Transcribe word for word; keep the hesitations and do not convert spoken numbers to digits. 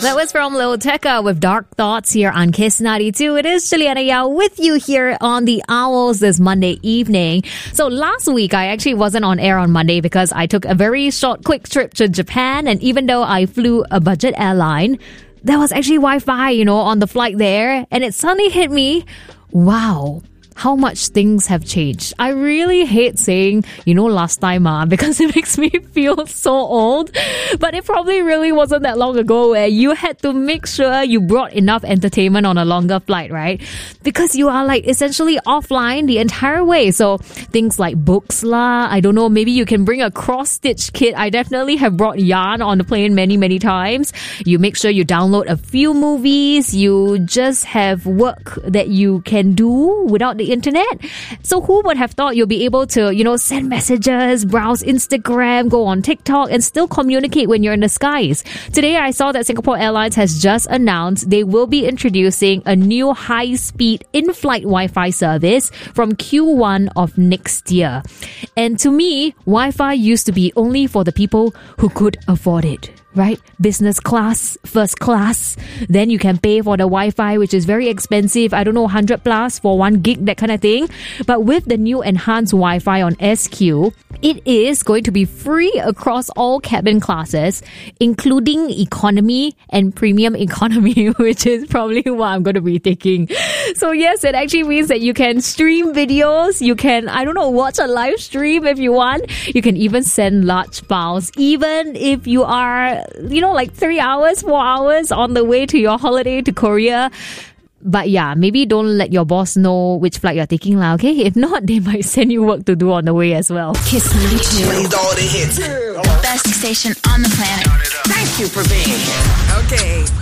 That was from Lil Tecca with Dark Thoughts here on Kiss ninety-two. It is Juliana Yao with you here on The Owls this Monday evening. So last week, I actually wasn't on air on Monday because I took a very short, quick trip to Japan. And even though I flew a budget airline, there was actually Wi-Fi, you know, on the flight there. And it suddenly hit me, wow, how much things have changed. I really hate saying, you know, last time, ah, because it makes me feel so old. But it probably really wasn't that long ago where you had to make sure you brought enough entertainment on a longer flight, right? Because you are like essentially offline the entire way. So things like books lah, I don't know, maybe you can bring a cross-stitch kit. I definitely have brought yarn on the plane many, many times. You make sure you download a few movies. You just have work that you can do without the internet. So who would have thought you'll be able to, you know, send messages, browse Instagram, go on TikTok, and still communicate when you're in the skies? Today, I saw that Singapore Airlines has just announced they will be introducing a new high-speed in-flight Wi-Fi service from Q one of next year. And to me, Wi-Fi used to be only for the people who could afford it. Right? Business class, first class. Then you can pay for the Wi-Fi, which is very expensive. I don't know, one hundred plus for one gig, that kind of thing. But with the new enhanced Wi-Fi on S Q, it is going to be free across all cabin classes, including economy and premium economy, which is probably what I'm going to be taking. So yes, it actually means that you can stream videos. You can, I don't know, watch a live stream if you want. You can even send large files, even if you are, you know, like three hours, four hours on the way to your holiday to Korea. But yeah, maybe don't let your boss know which flight you're taking lah, okay? If not, they might send you work to do on the way as well. Kiss ninety-two. Plays all the hits. Best station on the planet. Thank you for being here. Okay.